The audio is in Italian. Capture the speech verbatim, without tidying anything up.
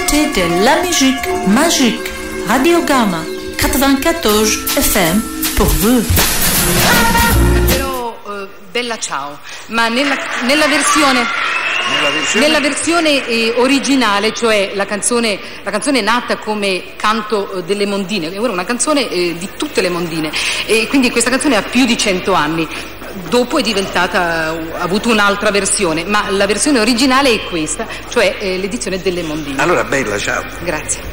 écoutez de la musique magique. Radio Gamma quatre-vingt-quatorze F M pour vous. Però eh, Bella Ciao, ma nella, nella versione Nella versione, nella versione eh, originale, cioè la canzone, la canzone è nata come canto eh, delle mondine, è una canzone eh, di tutte le mondine, e quindi questa canzone ha più di cento anni. Dopo è diventata, ha avuto un'altra versione, ma la versione originale è questa, cioè eh, l'edizione delle mondine. Allora, Bella, ciao. Grazie.